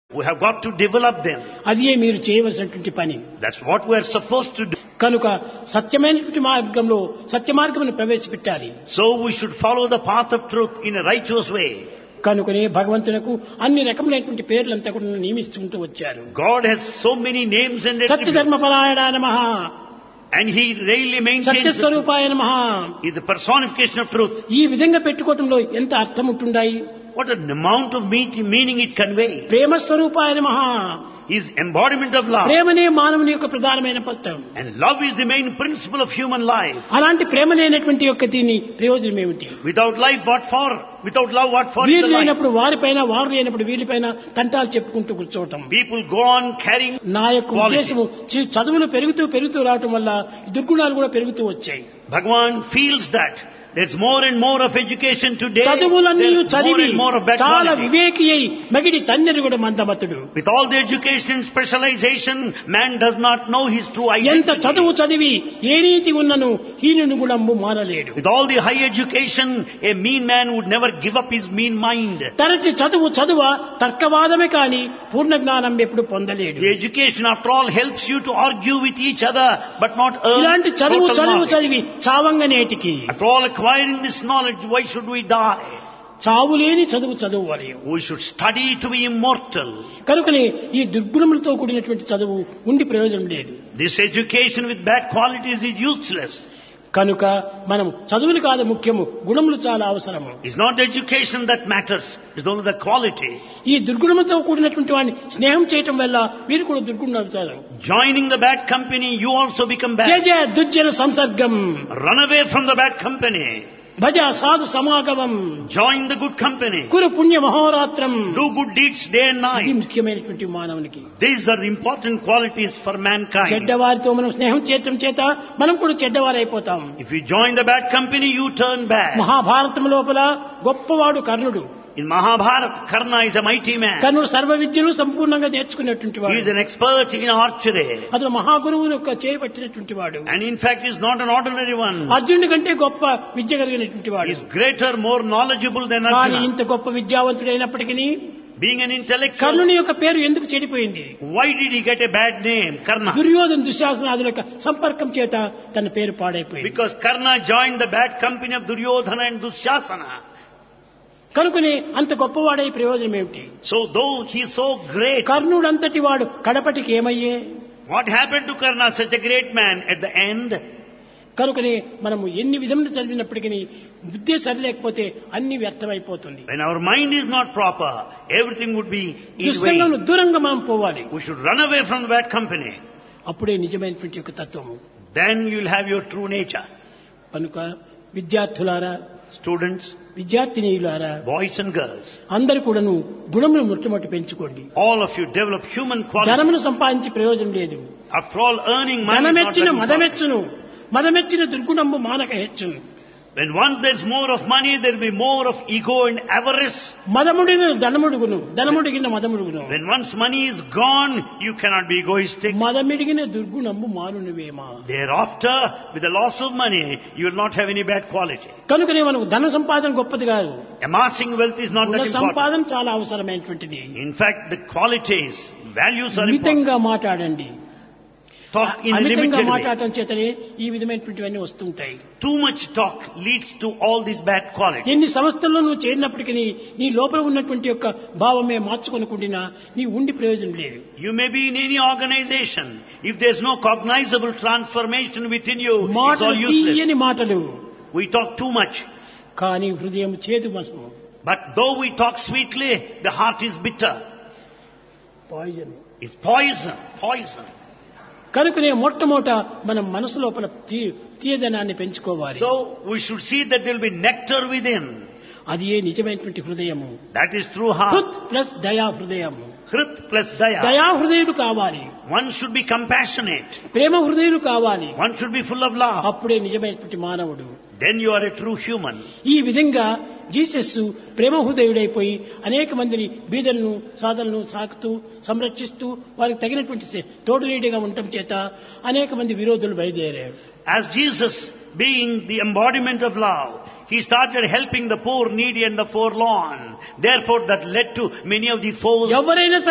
We have got to develop them. అదే మీరు చేయవలసినటువంటి పని. That's what we are supposed to do. కనుక సత్యమైనటువంటి మార్గంలో సత్య మార్గమును ప్రవేశపెట్టాలి. So we should follow the path of truth in a righteous way. కనుకనే భగవంతునకు అన్ని రకములైనటువంటి పేర్లంతా కూడా నియమిస్తుంటూ వచ్చారు. God has so many names and attributes. సత్యధర్మపరాయణ నమః, And He really maintains సత్యస్వరూపాయ నమః. is the personification of truth. ఈ విధంగా పెట్టుకోవటంలో ఎంత అర్థం ఉంటుండాయి. What an amount of meaning it conveys. ప్రేమ స్వరూపాయ నమః. Is embodiment of love. ప్రేమనే మానవుని యొక్క ప్రధానమైన పత్రం. And love is the main principle of human life. అలాంటి ప్రేమ లేనటువంటి యొక్క దీని ప్రయోజనం ఏమిటి? Without life, what for? Without love, what for is వీరు the life? లేనప్పుడు వారిపైన, వారు లేనప్పుడు వీరిపైన తంటాలు చెప్పుకుంటూ కూర్చోవటం. People go on carrying నా యొక్క ఉద్దేశము చదువులు పెరుగుతూ రావటం వల్ల ఈ దుర్గుణాలు కూడా పెరుగుతూ వచ్చాయి. Bhagavan feels that there's more and more of education today. చదువులన్నీ There's more చదివి and more of bad చాలా quality. వివేకి అయి మగిడి తన్నెరు కూడా మందమతుడు. With all the education and specialization, man does not know his true ఎంత identity. చదువు చదివి ఏ రీతి ఉన్నను హీనుని గుణము మానలేడు. With all the high education, a mean man would never give up his mean mind. తరచి చదువ తర్కవాదమే కాని పూర్ణ జ్ఞానం ఎప్పుడు పొందలేడు. The education, after all, helps you to argue with each other, but not earn ఇలాంటి total knowledge. చదివి చావంగనేటికి After all acquiring this knowledge, why should we die? చావులేని చదువు వలయం. We should study to be immortal. కనుకనే ఈ దుర్గుణములతో కూడినటువంటి చదువు ఉండి ప్రయోజనం లేదు. This education with bad qualities is useless. కనుక మనం చదువులు కాదు ముఖ్యము, గుణములు చాలా అవసరము. It's not the education that matters, it's only the quality. ఈ దుర్గుణములతో కూడినటువంటి వాడిని స్నేహం చేయటం వల్ల వీరు కూడా దుర్గుణాలు అవుతారు. Joining the bad company, you also become bad. Jaya దుర్జన సంసర్గం, Run away from the bad company. భజ సాధు సమాగమం, Join the good company. కురు పుణ్య మహోరాత్రం. Do good deeds day and ఇది night. ముఖ్యమైనటువంటి మానవునికి. These are the important qualities for mankind. చెడ్డవారితో మనం స్నేహం చేయటం చేత మనం కూడా చెడ్డవారైపోతాం. If you join the bad company, you turn bad. Mahabharatam లోపల గొప్పవాడు కర్ణుడు. In Mahabharata, Karna is a mighty man. కర్ణుడు సర్వ విద్యలు సంపూర్ణంగా నేర్చుకున్నటువంటి He వాడు. is an expert in archery. అతను మహాగురువు యొక్క చేయబట్టినటువంటి వాడు. And in fact, he is not an ordinary one. అర్జునుడి కంటే గొప్ప విద్య కలిగినటువంటి He వాడు. is greater, more knowledgeable than కానీ Arjuna. ఇంత గొప్ప విద్యావంతుడైనప్పటికీ Being an intellectual, కర్ణుని యొక్క పేరు ఎందుకు చెడిపోయింది? why did he get a bad name, Karna? Duryodhana దుశ్శాసనాదుల యొక్క సంపర్కం చేత తన పేరు పాడైపోయింది. Because Karna joined the bad company of Duryodhana and Dushasana. కనుకనే అంత గొప్పవాడై ప్రయోజనం ఏమిటి? So though he is so great, కర్ణుడు అంతటి వాడు కడపటికి ఏమయ్యే? what happened to Karna, such a great man, at the end? కనుకనే మనము ఎన్ని విధములు చదివినప్పటికీ బుద్ధి సరిలేకపోతే అన్ని వ్యర్థమైపోతుంది. When our mind is not proper, everything would be in దుష్టంగా vain. దూరంగా మనం పోవాలి. We should run away from the bad company. అప్పుడే నిజమైనటువంటి యొక్క తత్వము. Then you'll have your true nature. కనుక విద్యార్థులారా, Students, విద్యార్థినీయులారా, boys and girls, అందరు కూడాను గుణములు మొట్టమొదటి పెంచుకోండి. all of you develop human qualities. ధనమును సంపాదించి ప్రయోజనం లేదు. After all, earning money is not ధనమెచ్చిన very important. మదమెచ్చును, మదమెచ్చిన దుర్గుణంబు మానక హెచ్చును. When once there's more of money, there'll be more of ego and avarice. మదముడిన ధనముడుగును, ధనముడిగిన మదముడుగును. When once money is gone, you cannot be egoistic. మదమిడిగిన దుర్గుణంబు మానునివేమా. Thereafter, with the loss of money, you will not have any bad quality. కనుకనే మనకు ధన సంపాదన గొప్పది కాదు. Amassing wealth is not Guna that important. సంపాదన చాలా అవసరమైనటువంటిది. In fact, the qualities, values are important. మితంగా మాట్లాడండి. Talk in అమితంగా limited way. మాట్లాడటం చేతనే ఈ విధమైనటువంటివన్నీ వస్తుంటాయి. Too much talk leads to all these bad qualities. ఎన్ని సంస్థల్లో నువ్వు చేరినప్పటికీ నీ లోపల ఉన్నటువంటి యొక్క భావమే మార్చుకొనకుండా నీ ఉండి ప్రయోజనం లేదు. You may be in any organization. If there's no cognizable transformation within you, it's మాటలు all useless. తీయని మాటలు, We talk too much. కానీ హృదయం చేదు మనసు, But though we talk sweetly, the heart is bitter. Poison. It's poison. కనుకనే మొట్టమొదట మనం మనసు లోపల తీయదనాన్ని పెంచుకోవాలి. So we should see that there will be nectar within. అది ఏ నిజమైనటువంటి హృదయము. That is true heart. హృత్ plus దయా హృదయము. Hrit plus daya. దయా హృదయుడు కావాలి. One should be compassionate. ప్రేమ హృదయుడు కావాలి. One should be full of love. అప్పుడే నిజమైనటువంటి మానవుడు. Then you are a true human. ఈ విధంగా జీసస్ ప్రేమ హృదయుడైపోయి అనేక మందిని బీదలను సాధనలను సాకుతూ సంరక్షిస్తూ వారికి తగినటువంటి తోడునీడిగా ఉండటం చేత అనేక మంది విరోధులు బయలుదేరారు. As Jesus, being the embodiment of love, he started helping the poor, needy and the forlorn. Therefore that led to many of the foes. ఎవరైనా సరే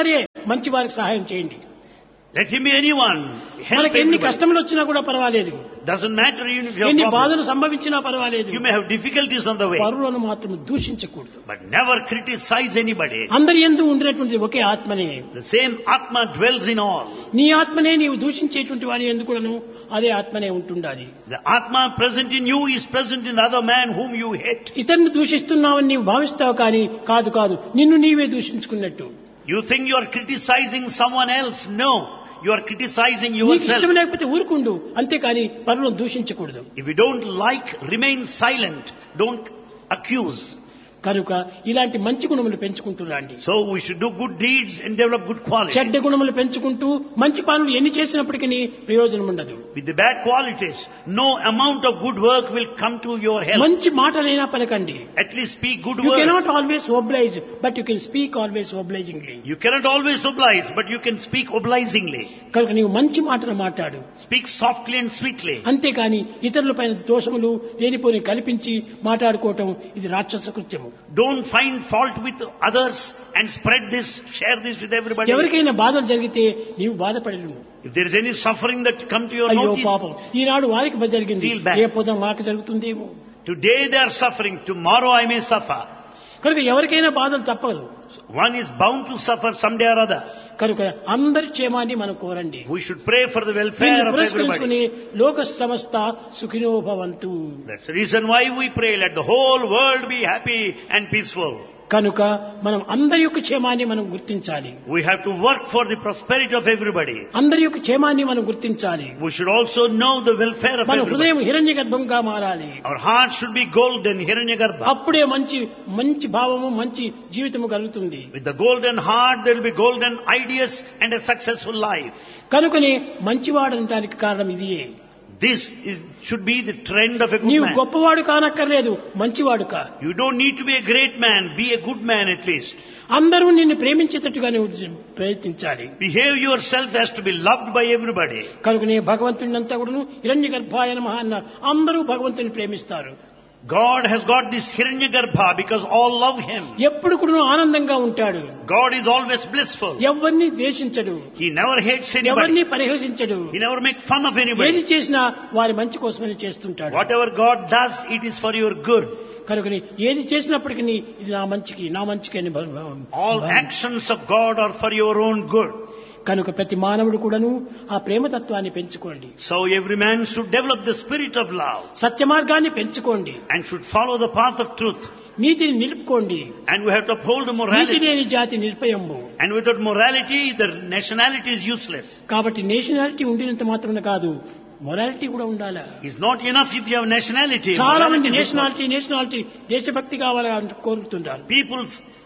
మంచి వారికి సహాయం చేయండి. Let him be anyone. Help మనకి ఎన్ని everybody. కష్టములు వచ్చినా కూడా పర్వాలేదు, Doesn't matter even if you have ఎన్ని problems. బాధలు సంభవించినా పర్వాలేదు, You may have difficulties on the way, పరులను మాత్రం దూషించకూడదు. but never criticize anybody. అందరి యందు ఉండేటువంటిది ఒకే ఆత్మనే. The same Atma dwells in all. నీ ఆత్మనే నీవు దూషించేటువంటి వారి యందు కూడాను అదే ఆత్మనే ఉంటుండాలి. The Atma present in you is present in the other man whom you hate. ఇతరుని దూషిస్తున్నావని నీవు భావిస్తావు, కానీ కాదు కాదు, నిన్ను నీవే దూషించుకున్నట్టు. You think you are criticizing someone else. No, you are criticizing నీకు yourself. ఇష్టం లేకపోతే ఊరుకుండు, అంతేకాని పరులను దూషించకూడదు. If you don't like, remain silent. Don't accuse. కనుక ఇలాంటి మంచి గుణములు పెంచుకుంటూ రండి. So we should do good deeds and develop good qualities. చెడ్డ గుణములు పెంచుకుంటూ మంచి పనులు ఎన్ని చేసినప్పటికీ ప్రయోజనం ఉండదు. With the bad qualities, no amount of good work will come to your help. మంచి మాటలైనా పలకండి. At least speak good You words. cannot always oblige, but you can speak always obligingly. You cannot always oblige, but you can speak obligingly. కనుక నీవు మంచి మాటలు మాట్లాడు, Speak softly and sweetly. అంతేకాని ఇతరులపైన దోషములు లేనిపోని కల్పించి మాట్లాడుకోవటం ఇది రాక్షస కృత్యము. Don't find fault with others and spread this, share this with everybody. ఎవరికైనా బాధలు జరిగితే నీవు బాధపడను. If there is any suffering that come to your అయ్యో notice, పాపం, ఈనాడు వారికి జరిగింది, Feel bad. రేపు మాకు జరుగుతుందేమో. today they are suffering, tomorrow I may suffer. కనుక ఎవరికైనా బాధలు తప్పదు. One is bound to suffer someday or other. కనుక అందరి క్షేమాన్ని మనం కోరండి. We should pray for the welfare దీన్ని of పురస్కరించుకుని everybody. లోక సమస్త సుఖినో భవంతు. That's the reason why we pray, let the whole world be happy and peaceful. కనుక మనం అందరి యొక్క క్షేమాన్ని మనం గుర్తించాలి. We have to work for the prosperity of everybody. అందరి యొక్క క్షేమాన్ని మనం గుర్తించాలి. We should also know the welfare of మన everybody. హృదయం హిరణ్య గర్భంగా మారాలి. Our heart should be golden, Hiranyagarbha. అప్పుడే మంచి మంచి భావము, మంచి జీవితము కలుగుతుంది. With the golden heart, there will be golden ideas and a successful life. కనుకనే మంచివాడనడానికి కారణం ఇదియే. This should be the trend of a good నీవు man. గొప్పవాడు కానక్కర్లేదు, మంచివాడు కా. You don't need to be a great man, be a good man at least. అందరూ నిన్ను ప్రేమించేటట్టుగా నువ్వు ప్రయత్నించాలి. Behave yourself as to be loved by everybody. కనుకనే భగవంతుడినంతా కూడా హిరణ్య గర్భాయ నమః అన్నారు. అందరూ భగవంతుని ప్రేమిస్తారు. God has got this Hiranyagarbha because all love him. ఎప్పుడు కూడా ఆనందంగా ఉంటాడు. God is always blissful. ఎవరిని ద్వేషించడు, He never hates anybody. ఎవరిని పరిహసించడు. He never makes fun of ఏది anybody. చేసినా వారి మంచి కోసమని చేస్తుంటాడు. Whatever God does, it is for your good. కనుకని ఏది చేసినప్పటికీ ఇది నా మంచికి అని All actions of God are for your own good. కనుక ప్రతి మానవుడు కూడాను ఆ ప్రేమతత్వాన్ని పెంచుకోండి. So every man should develop the spirit of love సత్య మార్గాన్ని పెంచుకోండి. and should follow the path of truth. నీతిని నిలుపుకోండి. And we have to uphold the NITI morality. లేని జాతి నిర్భయము. And without morality, the nationality is useless. కాబట్టి nationality ఉండినంత మాత్రమే కాదు, morality కూడా ఉండాలా. It's not enough if you have nationality. చాలా మంది Morality is important. నేషనాలిటీ దేశభక్తి కావాలని కోరుతుంటారు. People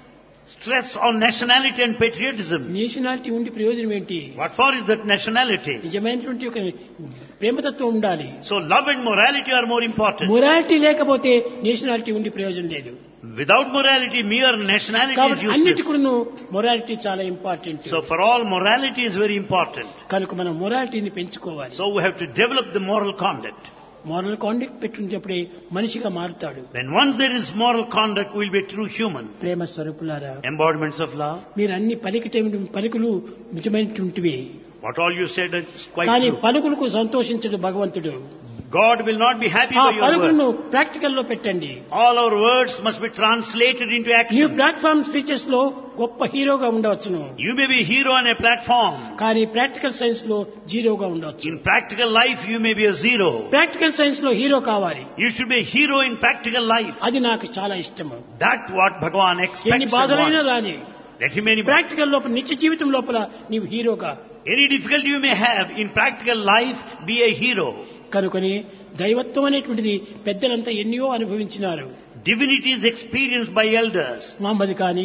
stress on nationality and patriotism. Nationality ఉండి ప్రయోజనం ఏంటి? What for is that nationality? నిజమైనటువంటి ఒక ప్రేమతత్వం ఉండాలి. So love and morality are more important. Morality లేకపోతే నేషనాలిటీ ఉండి ప్రయోజనం లేదు. Without morality, mere nationality is కాబట్టి useless. అన్నిటికూను మొరాలిటీ చాలా important. So for all, morality is very important. కనుక మనం మొరాలిటీని పెంచుకోవాలి. So we have to develop the moral conduct. Moral conduct పెట్టుకునేటప్పుడే మనిషిగా మారుతాడు. Then once there is moral conduct, we will be a true human. ప్రేమ స్వరూపులారా, Embodiments of love. మీరు అన్ని పలుకులు నిజమైనటువంటివి. What all you said is quite కానీ true. పలుకులకు సంతోషించడు భగవంతుడు. God will not be happy ఆ by your పలుకులను words. Practical లో పెట్టండి. All our words must be translated into new action. Platform speeches లో గొప్ప హీరోగా ఉండవచ్చును, You may be a hero on a platform. కానీ ప్రాక్టికల్ సైన్స్ లో జీరోగా ఉండవచ్చు. In practical life, you may be a zero. Practical science లో hero కావాలి. You should be a hero in practical life. అది నాకు చాలా ఇష్టము. That's what Bhagavan ఎన్ని expects and బాధలైనా wants. రాని Let him any, ప్రాక్టికల్ లోపల నిత్య జీవితం లోపల నీవు హీరోగా. any difficulty you may have in practical life, be a hero. కనుకొని దైవత్వం అనేటువంటిది పెద్దలంతా ఎన్నో అనుభవించినారు. Divinity is experienced by elders. Mohammed కానీ,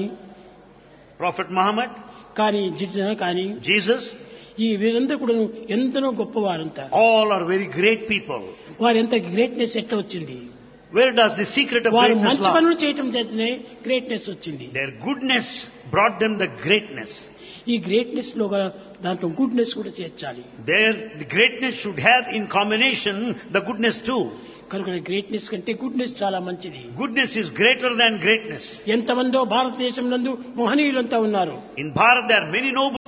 Prophet Muhammad, కానీ జిన్నా కానీ, Jesus, ఈ వీరందరూ కూడా ఎంతనో గొప్పవారంతా. all are very great people. వారి ఎంత గ్రేట్నెస్ ఎట్లా వచ్చింది? Where does the secret of వారు greatness మంచి lie? పనులు చేయటం చేతనే గ్రేట్నెస్ వచ్చింది. Their goodness brought them the greatness. ఈ గ్రేట్నెస్ లో దాంట్లో గుడ్నెస్ కూడా చేర్చాలి. The greatness should have in combination the goodness too. కనుక గ్రేట్నెస్ కంటే గుడ్నెస్ చాలా మంచిది. Goodness is greater than greatness. ఎంతమందో భారతదేశం నందు మహనీయులంతా ఉన్నారు. In Bharat there are many noble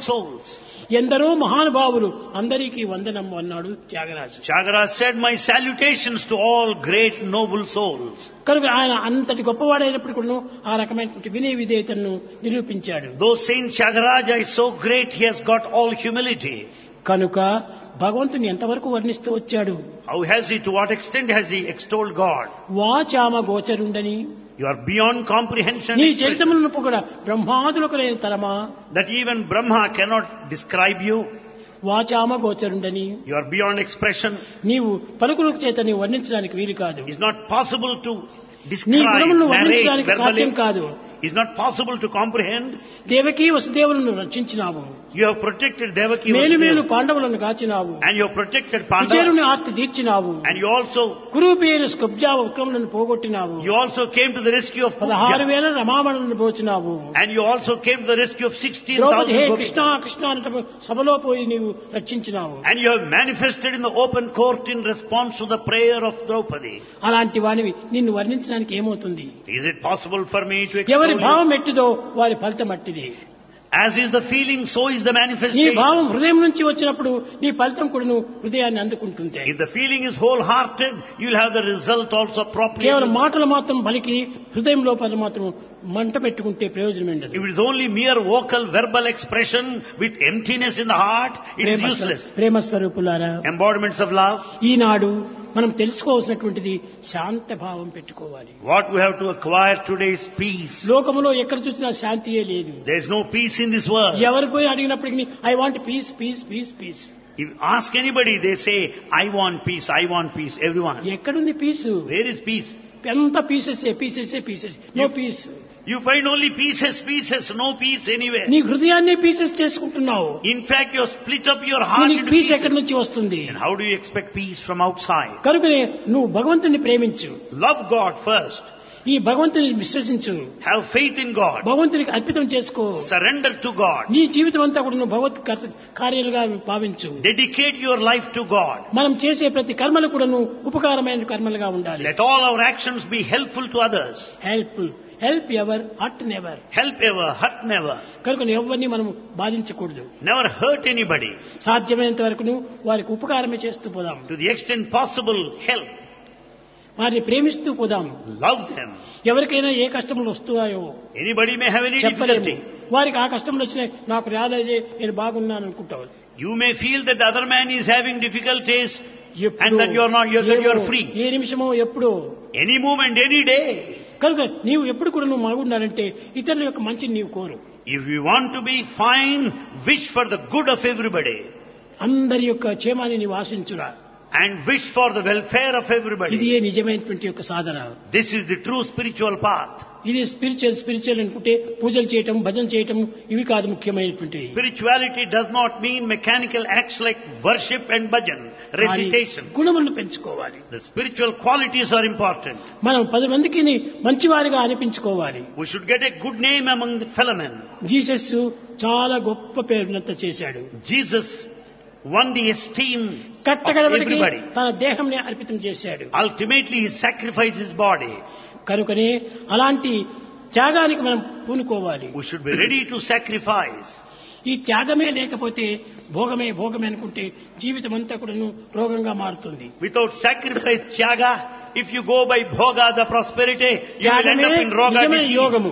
souls. ఎందరో మహానుభావులు అందరికీ వందనము అన్నాడు Tyagaraju. Tyagaraja said, my salutations to all great noble souls. కనుక ఆయన అంతటి గొప్పవాడైనప్పుడు కూడా ఆ రకమైనటువంటి వినయ విధేయతను నిరూపించాడు. Though Saint Tyagaraja is so great, he has got all humility. కనుక భగవంతుని ఎంతవరకు వర్ణిస్తూ వచ్చాడు. How has he, to what extent has he extolled God? వాచామ గోచరుండని, You are beyond comprehension. నీ చరితములను పొగడ బ్రహ్మాదులకు లేని తరమా, That even Brahma cannot describe you. వాచామ గోచరుండని, You are beyond expression. నీవు పలుకుల చేత నీవు వర్ణించడానికి వీలు కాదు. It's not possible to నీ describe, గుణములను narrate వర్ణించడానికి సాధ్యం verbally. కాదు. It's not possible to comprehend. Devaki వసుదేవులను రక్షించినావు, You have protected Devaki మేలు మేలు Vasudeva, పాండవులను కాచినావు, and you have protected Pandava, విజయుని Aarti తీర్చినావు, and you also కురూపేరు స్కబ్జా ఉక్రములను పోగొట్టినావు, came to the rescue of 16,000 Kubja, రమామణులను పోచినావు, and you also came to the rescue of Draupadi hey 16,000 Krishna Gopikas. Krishna అంటే సభలో పోయి నీవు రక్షించినావు. And you have manifested in the open court in response to the prayer of Draupadi. అలాంటి వానివి నిన్ను వర్ణించడానికి ఏమవుతుంది? Is it possible for me to ఎవరి extol భావం you? ఎట్టిదో వారి ఫలితం అట్టిది. As is the feeling, so is the నీ manifestation. భావం హృదయం నుంచి వచ్చినప్పుడు నీ ఫలితం కూడా నువ్వు హృదయాన్ని అందుకుంటుంది. If the feeling is wholehearted, you'll have the result also properly. కేవలం మాటలు మాత్రం పలికి హృదయం లోపల మాత్రం మంట పెట్టుకుంటే ప్రయోజనం ఉండదు. If it is only mere vocal, verbal expression with emptiness in the heart, it is useless. ప్రేమ స్వరూపులారా, Embodiments of love. ఈనాడు మనం తెలుసుకోవాల్సినటువంటిది శాంత భావం పెట్టుకోవాలి. What we have to acquire today is peace. లోకములో ఎక్కడ చూసినా శాంతియే లేదు. There is no peace in this world. ఎవరు పోయి అడిగినప్పటికీ I want peace piece piece piece. If you ask anybody, they say, I want peace, I want peace. Everyone. ఎక్కడుంది పీసు? Where is peace? ఎంత pieces pieces pieces, no piece. You find only pieces, pieces, no peace anywhere. నీ హృదయాన్ని pieces చేసుకుంటున్నావు. In fact, you have split up your heart నీకు into piece ఎక్కడి pieces. నుంచి వస్తుంది? And how do you expect peace from outside? కనుకనే నువ్వు భగవంతుని ప్రేమించు, Love God first. ఈ భగవంతుని విశ్వసించు, Have faith in God. భగవంతునికి అర్పితం చేసుకో. Surrender to God. నీ జీవితం అంతా కూడా నువ్వు భగవత్ కార్యాలుగా భావించు. Dedicate your life to God. మనం చేసే ప్రతి కర్మలు కూడా నువ్వు ఉపకారమైన కర్మలుగా ఉండాలి. Let all our actions be helpful to others. Help ever hurt never. Help ever, hurt never. కనుక ఎవరిని మనం బాధించకూడదు. Never hurt anybody. సాధ్యమైనంత వరకు నువ్వు వారికి ఉపకారమే చేస్తూ పోదాం. To the extent possible, help. వారిని ప్రేమిస్తూ పోదాం. Love them. ఎవరికైనా ఏ కష్టములు వస్తున్నాయో Anybody may have any చెప్పలేము. difficulty. వారికి ఆ కష్టములు వచ్చినాయి, నాకు రాలేదే, నేను బాగున్నాను అనుకుంటావు. You may feel that the other man is having difficulties ఎప్పుడో, and that you are free. ఏ నిమిషమో ఎప్పుడో. Any moment, any day. కనుక నీవు ఎప్పుడు కూడా నువ్వు బాగుండాలంటే ఇతరుల యొక్క మంచిని నీవు కోరు. If you want to be fine, wish for the good of everybody. అందరి యొక్క క్షేమాన్ని నీవు ఆశించురా. And wish for the welfare of ఇది everybody. నిజమైనటువంటి యొక్క సాధన. This is the true spiritual path. ఇది స్పిరిచువల్ అనుకుంటే పూజలు చేయటం, భజన చేయటం ఇవి కాదు ముఖ్యమైనటువంటి. Spirituality does not mean mechanical acts like worship and bhajan, recitation. గుణములను పెంచుకోవాలి. The spiritual qualities are important. మనం 10 మందికి మంచివారిగా అనిపించుకోవాలి. We should get a good name among the fellow men. Jesus చాలా గొప్ప పేరునంత చేశాడు. Jesus won the esteem of కట్టగడబడికి everybody. తన దేహంని అర్పితం చేశాడు. Ultimately, he sacrificed his body. కనుకనే అలాంటి త్యాగానికి మనం పూనుకోవాలి. We should be ready to sacrifice. ఈ త్యాగమే లేకపోతే భోగమే అనుకుంటే జీవితం అంతా కూడా రోగంగా మారుతుంది. Without sacrifice, tyaga, if you go by bhoga, the prosperity, you will end త్యాగమే up in roga నిజమైన disease. యోగము.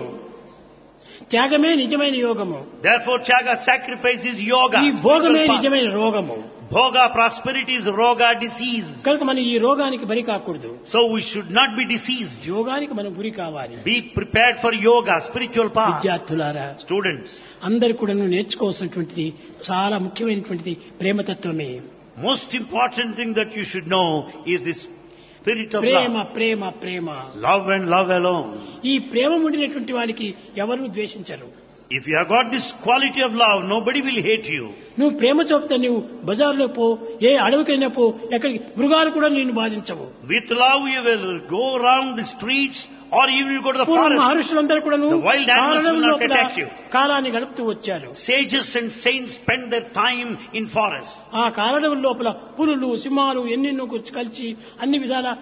త్యాగమే నిజమైన యోగము. Therefore, tyaga, sacrifice is yoga. ఈ భోగమే spiritual path. నిజమైన రోగము. Bhoga, prosperity is roga disease. కనుక మనం ఈ రోగానికి బలి కాకూడదు. So we should not be diseased. యోగానికి మనం గురి కావాలి. Be prepared for yoga, spiritual path. విద్యార్థులారా, Students, అందరు కూడా నేర్చుకోవాల్సినటువంటిది చాలా ముఖ్యమైనటువంటిది ప్రేమతత్వమే. most important thing that you should know is this spirit of Prema love. Prema Prema. Love and love alone. ఈ ప్రేమ ఉండినటువంటి వారికి ఎవరు ద్వేషించరు. If you have got this quality of love, nobody will hate you. నువ్వు ప్రేమ చూపితే నువ్వు బజార్లో పో, ఏ అడవికైనా పో, ఎక్కడికి మృగాలు కూడా నిన్ను బాధించవు. With love you will go around the streets or even you go to the పూర్వ forest. మహర్షులందరూ కూడా The wild animals will not attack you. కాలాన్ని గడుపుతూ వచ్చారు. Sages and saints spend their time in forest. ఆ కాలడవుల లోపల పులులు, సింహాలు ఎన్నెన్నో కలిసి అన్ని విధాల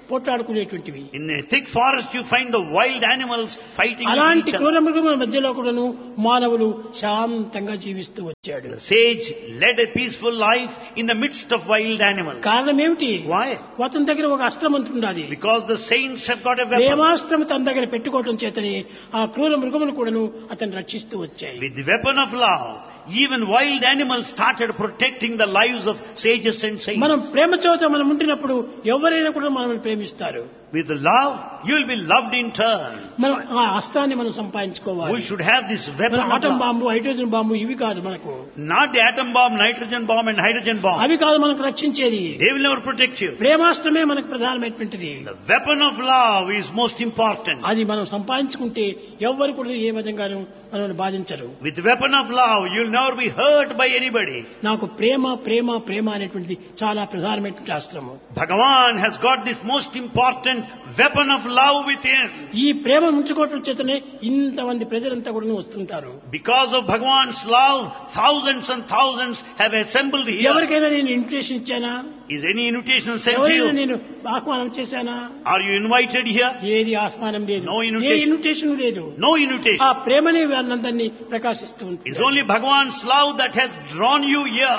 పోట్లాడుకునేటువంటివి. In a thick forest you find the wild animals fighting with అలాంటి each other. క్రూర మృగముల మధ్యలో కూడాను మానవులు శాంతంగా జీవిస్తూ వచ్చాడు. The sage led a peaceful life in the midst of wild animals. కారణం ఏమిటి? Why? అతని దగ్గర ఒక అస్త్రం ఉంటున్నది. Because the saints have got a weapon. ప్రేమాస్త్రం తన దగ్గర పెట్టుకోవటం చేతనే ఆ క్రూర మృగములు కూడాను అతను రక్షిస్తూ వచ్చాయి. With the weapon of love, even wild animals started protecting the lives of sages and saints. మనం ప్రేమతో మనం ఉంటున్నప్పుడు ఎవరైనా కూడా మనల్ని ప్రేమిస్తారు. With love, you will be loved in turn. మనం ఆ అస్త్రాన్ని మనం సంపాదించుకోవాలి. We should have this weapon of atom love. Bomb, hydrogen bomb ఇవి కాదు మనకు. Not the atom bomb, nitrogen bomb and hydrogen bomb. అవి కాదు మనకు రక్షించేది. They will never protect you. ప్రేమాస్త్రమే మనకు ప్రధానమైనటువంటిది. The weapon of love is most important. అది మనం సంపాదించుకుంటే ఎవ్వరు కూడా ఏ విధంగానూ మనల్ని బాధించరు. With the weapon of love, you will never be hurt by anybody. నాకు ప్రేమ ప్రేమ ప్రేమ అనేటువంటిది చాలా ప్రధానమైనటువంటి అస్త్రము. Bhagavan has got this most important weapon of love within. ఈ ప్రేమ ఉంచుకోవటం చేతనే ఇంతమంది ప్రజలంతా కూడా వస్తుంటారు. Because of Bhagavan's love, thousands and thousands have assembled here. ఎవరికైనా నేను invitation ఇచ్చానా? Is any invitation sent to ఎవరైనా you? నేను ఆహ్వానం చేశానా? Are you invited here? ఏది ఆహ్వానం లేదు, No ఏ invitation. ఇన్విటేషన్ లేదు. No ఆ invitation. ప్రేమనే వాళ్ళందరినీ ప్రకాశిస్తూ It's ఉంటుంది. only Bhagavan's love that has drawn you here.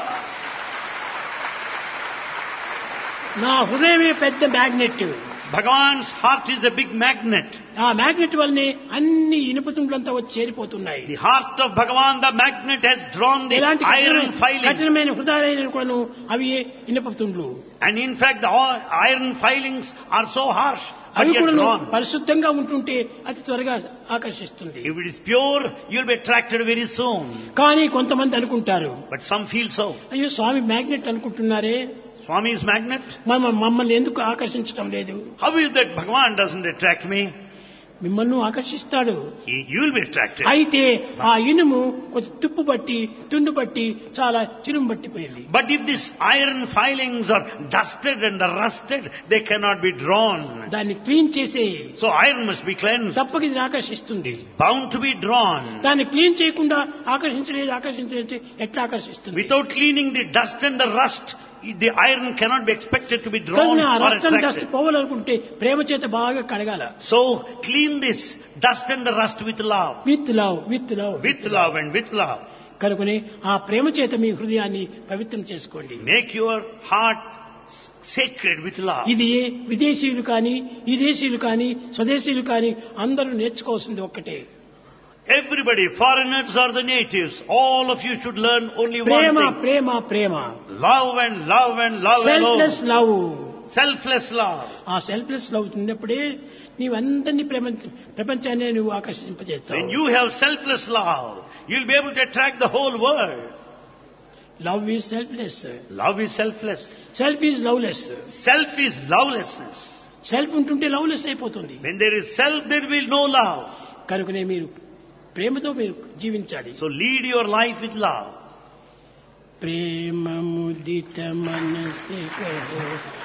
నా హృదయమే పెద్ద magnet. Bhagavan's heart is a big magnet. ఆ మ్యాగ్నెట్ వల్లనే అన్ని ఇనుప తుండ్లంతా వచ్చి చేరిపోతున్నాయి. The heart of Bhagavan, the magnet, has drawn the ఇలాంటి iron filings. కఠినమైన హృదయాలైన కూడాను అవి ఇనుప తుండ్లు. And in fact, the iron filings are so harsh, but అవి yet కూడా drawn. పరిశుద్ధంగా ఉంటుంటే అతి త్వరగా ఆకర్షిస్తుంది. If it is pure, you'll be attracted very soon. కానీ కొంతమంది అనుకుంటారు, But some feel so. అయ్యో స్వామి మ్యాగ్నెట్ అనుకుంటున్నారే, Swami's magnet? మమ్మల్ని ఎందుకు ఆకర్షించడం లేదు? How is that Bhagavan doesn't attract me? మిమ్మల్ని ఆకర్షిస్తాడు. You'll be attracted. అయితే ఆ ఇనుము కొంచెం తుప్పు బట్టి తుండు బట్టి చాలా చిరుము పట్టిపోయింది. But if these iron filings are dusted and rusted, they cannot be drawn. దాన్ని క్లీన్ చేసే So iron must be cleansed. తప్పక ఇది ఆకర్షిస్తుంది. Bound to be drawn. దాన్ని క్లీన్ చేయకుండా ఆకర్షించలేదు ఎట్లా ఆకర్షిస్తుంది? Without cleaning the dust and the rust, the iron cannot be expected to be drawn కానీ ఆ or rust and dust attracted. పోవాలనుకుంటే ప్రేమ చేత బాగా కడగాల. So clean this dust and the rust with love. With love with love With love and with love. కనుకనే ఆ ప్రేమ చేత మీ హృదయాన్ని పవిత్రం చేసుకోండి. Make your heart sacred with love. ఇది విదేశీయులు కానీ విదేశీయులు కానీ స్వదేశీయులు కానీ అందరూ నేర్చుకోవాల్సింది ఒక్కటే. Everybody, foreigners or the natives, all of you should learn only one Prema thing. Prema Prema Love and love and love selfless alone. Love. Selfless love. ఆ సెల్ఫ్లెస్ లవ్ ఉన్నప్పుడే నీవందరినీ ప్రపంచాన్ని నువ్వు When ఆకర్షింపజేస్తావు. you have selfless love, you'll be able to attract the whole world. Love is selfless, Love is selfless. Self is loveless. Self is lovelessness. Self ఉంటుంటే loveless అయిపోతుంది. When there is self, there will be no love. కనుకనే మీరు ప్రేమతో మీరు జీవించాలి. So lead your life with love. ప్రేమ ముదిత మనసే కహో